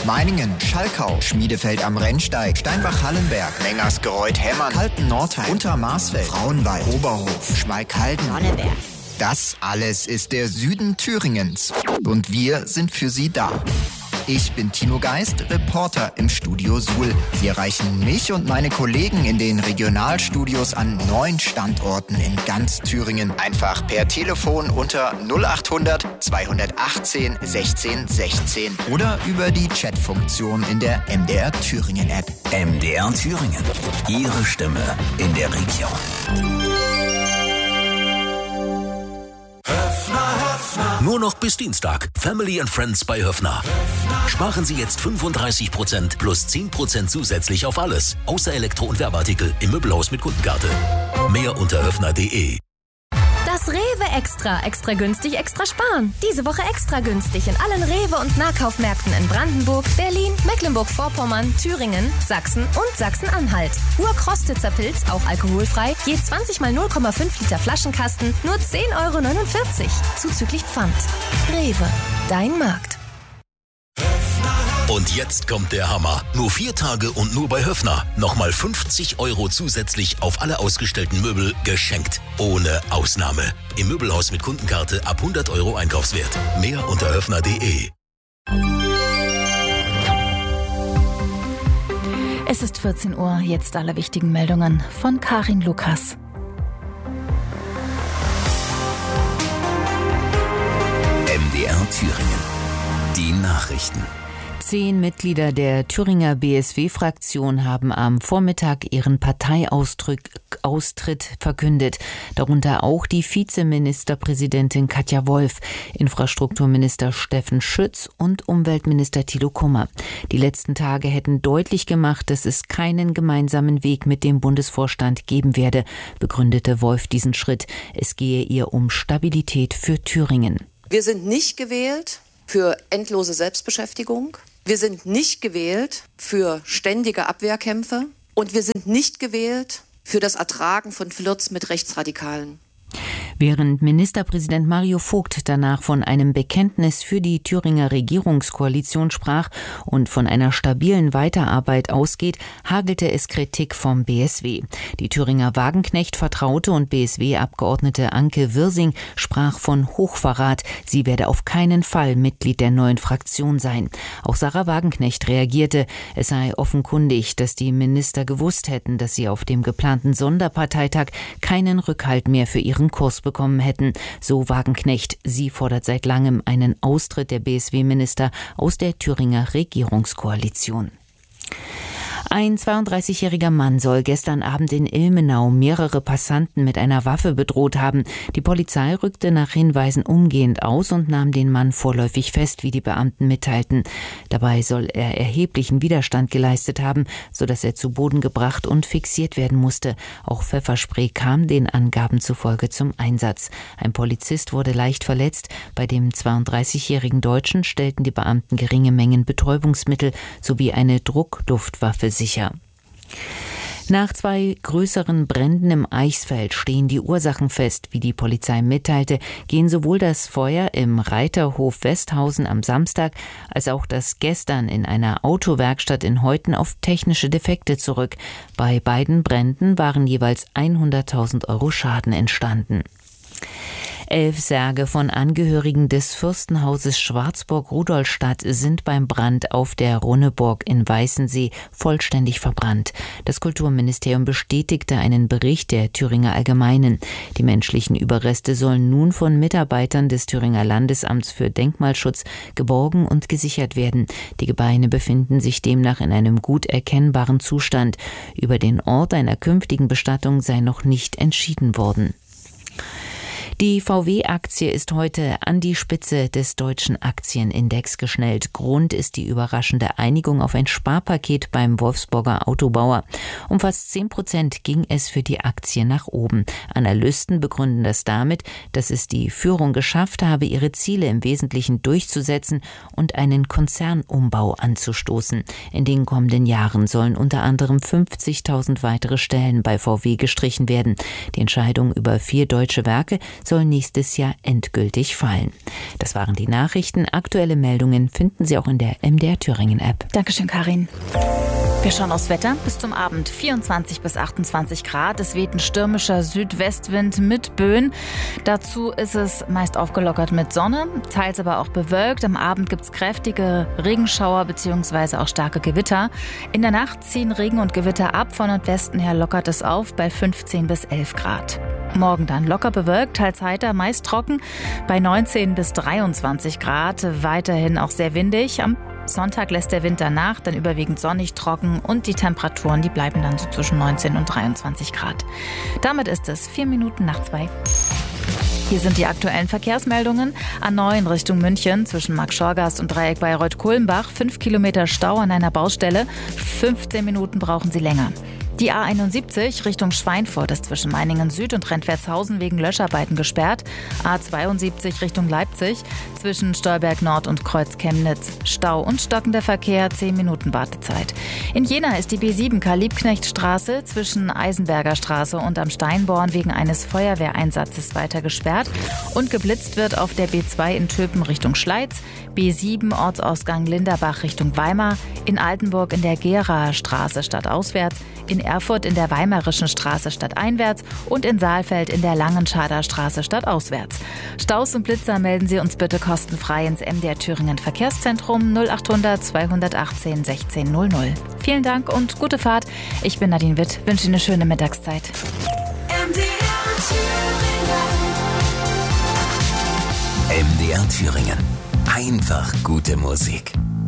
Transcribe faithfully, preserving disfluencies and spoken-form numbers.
Meiningen, Schalkau, Schmiedefeld am Rennsteig, Steinbach-Hallenberg, Mengersgereuth-Hemmern, Kalten-Nordheim, Untermarsfeld, Frauenwald, Oberhof, Schmalkalden, Sonneberg. Das alles ist der Süden Thüringens. Und wir sind für Sie da. Ich bin Tino Geist, Reporter im Studio Suhl. Sie erreichen mich und meine Kollegen in den Regionalstudios an neun Standorten in ganz Thüringen. Einfach per Telefon unter null achthundert zweihundertachtzehn sechzehn sechzehn oder über die Chatfunktion in der M D R Thüringen App. M D R Thüringen. Ihre Stimme in der Region. Nur noch bis Dienstag. Family and Friends bei Höffner. Sparen Sie jetzt fünfunddreißig Prozent plus zehn Prozent zusätzlich auf alles. Außer Elektro- und Werbeartikel im Möbelhaus mit Kundenkarte. Mehr unter höffner punkt de. Das Rewe Extra. Extra günstig, extra sparen. Diese Woche extra günstig in allen Rewe- und Nahkaufmärkten in Brandenburg, Berlin, Mecklenburg-Vorpommern, Thüringen, Sachsen und Sachsen-Anhalt. Urkrostitzer Pilz, auch alkoholfrei, je zwanzig mal null Komma fünf Liter Flaschenkasten, nur zehn Euro neunundvierzig. Zuzüglich Pfand. Rewe, dein Markt. Und jetzt kommt der Hammer. Nur vier Tage und nur bei Höffner. Nochmal fünfzig Euro zusätzlich auf alle ausgestellten Möbel geschenkt. Ohne Ausnahme. Im Möbelhaus mit Kundenkarte ab hundert Euro Einkaufswert. Mehr unter höffner punkt de. Es ist vierzehn Uhr, jetzt alle wichtigen Meldungen von Karin Lukas. M D R Thüringen. Die Nachrichten. Zehn Mitglieder der Thüringer B S W-Fraktion haben am Vormittag ihren Parteiaustritt verkündet. Darunter auch die Vizeministerpräsidentin Katja Wolf, Infrastrukturminister Steffen Schütz und Umweltminister Thilo Kummer. Die letzten Tage hätten deutlich gemacht, dass es keinen gemeinsamen Weg mit dem Bundesvorstand geben werde, begründete Wolf diesen Schritt. Es gehe ihr um Stabilität für Thüringen. Wir sind nicht gewählt für endlose Selbstbeschäftigung. Wir sind nicht gewählt für ständige Abwehrkämpfe und wir sind nicht gewählt für das Ertragen von Flirts mit Rechtsradikalen. Während Ministerpräsident Mario Vogt danach von einem Bekenntnis für die Thüringer Regierungskoalition sprach und von einer stabilen Weiterarbeit ausgeht, hagelte es Kritik vom B S W. Die Thüringer Wagenknecht-Vertraute und B S W-Abgeordnete Anke Wirsing sprach von Hochverrat. Sie werde auf keinen Fall Mitglied der neuen Fraktion sein. Auch Sarah Wagenknecht reagierte. Es sei offenkundig, dass die Minister gewusst hätten, dass sie auf dem geplanten Sonderparteitag keinen Rückhalt mehr für ihren Kurs bekommen hätten. So Wagenknecht. Sie fordert seit langem einen Austritt der B S W-Minister aus der Thüringer Regierungskoalition. Ein zweiunddreißigjähriger Mann soll gestern Abend in Ilmenau mehrere Passanten mit einer Waffe bedroht haben. Die Polizei rückte nach Hinweisen umgehend aus und nahm den Mann vorläufig fest, wie die Beamten mitteilten. Dabei soll er erheblichen Widerstand geleistet haben, sodass er zu Boden gebracht und fixiert werden musste. Auch Pfefferspray kam den Angaben zufolge zum Einsatz. Ein Polizist wurde leicht verletzt. Bei dem zweiunddreißigjährigen Deutschen stellten die Beamten geringe Mengen Betäubungsmittel sowie eine Druckluftwaffe sicher. Nach zwei größeren Bränden im Eichsfeld stehen die Ursachen fest. Wie die Polizei mitteilte, gehen sowohl das Feuer im Reiterhof Westhausen am Samstag als auch das gestern in einer Autowerkstatt in Heuthen auf technische Defekte zurück. Bei beiden Bränden waren jeweils hunderttausend Euro Schaden entstanden. Elf Särge von Angehörigen des Fürstenhauses Schwarzburg-Rudolstadt sind beim Brand auf der Runneburg in Weißensee vollständig verbrannt. Das Kulturministerium bestätigte einen Bericht der Thüringer Allgemeinen. Die menschlichen Überreste sollen nun von Mitarbeitern des Thüringer Landesamts für Denkmalschutz geborgen und gesichert werden. Die Gebeine befinden sich demnach in einem gut erkennbaren Zustand. Über den Ort einer künftigen Bestattung sei noch nicht entschieden worden. Die V W-Aktie ist heute an die Spitze des deutschen Aktienindex geschnellt. Grund ist die überraschende Einigung auf ein Sparpaket beim Wolfsburger Autobauer. Um fast zehn Prozent ging es für die Aktie nach oben. Analysten begründen das damit, dass es die Führung geschafft habe, ihre Ziele im Wesentlichen durchzusetzen und einen Konzernumbau anzustoßen. In den kommenden Jahren sollen unter anderem fünfzigtausend weitere Stellen bei V W gestrichen werden. Die Entscheidung über vier deutsche Werke soll nächstes Jahr endgültig fallen. Das waren die Nachrichten. Aktuelle Meldungen finden Sie auch in der M D R Thüringen App. Dankeschön, Karin. Wir schauen aufs Wetter. Bis zum Abend vierundzwanzig bis achtundzwanzig Grad. Es weht ein stürmischer Südwestwind mit Böen. Dazu ist es meist aufgelockert mit Sonne, teils aber auch bewölkt. Am Abend gibt es kräftige Regenschauer bzw. auch starke Gewitter. In der Nacht ziehen Regen und Gewitter ab. Von Nordwesten her lockert es auf bei fünfzehn bis elf Grad. Morgen dann locker bewölkt, teils heiter, meist trocken bei neunzehn bis dreiundzwanzig Grad. Weiterhin auch sehr windig. Am Sonntag lässt der Winter nach, dann überwiegend sonnig, trocken und die Temperaturen, die bleiben dann so zwischen neunzehn und dreiundzwanzig Grad. Damit ist es vier Minuten nach zwei. Hier sind die aktuellen Verkehrsmeldungen. A neun Richtung München zwischen Marktschorgast und Dreieck Bayreuth-Kulmbach. Fünf Kilometer Stau an einer Baustelle. fünfzehn Minuten brauchen Sie länger. Die A einundsiebzig Richtung Schweinfurt ist zwischen Meiningen Süd und Rentwertshausen wegen Löscharbeiten gesperrt. A zweiundsiebzig Richtung Leipzig zwischen Stolberg Nord und Kreuz Chemnitz. Stau und stockender Verkehr, zehn Minuten Wartezeit. In Jena ist die B sieben Karl-Liebknecht-Straße zwischen Eisenberger Straße und am Steinborn wegen eines Feuerwehreinsatzes weiter gesperrt. Und geblitzt wird auf der B zwei in Töpen Richtung Schleiz, B sieben Ortsausgang Linderbach Richtung Weimar, in Altenburg in der Geraer Straße stadtauswärts, in Erfurt in der Weimarischen Straße stadteinwärts und in Saalfeld in der Langenschader Straße stadtauswärts. Staus und Blitzer melden Sie uns bitte kostenfrei ins M D R Thüringen Verkehrszentrum null achthundert zweihundertachtzehn sechzehn null null. Vielen Dank und gute Fahrt. Ich bin Nadine Witt, wünsche Ihnen eine schöne Mittagszeit. M D R Thüringen. M D R Thüringen. Einfach gute Musik.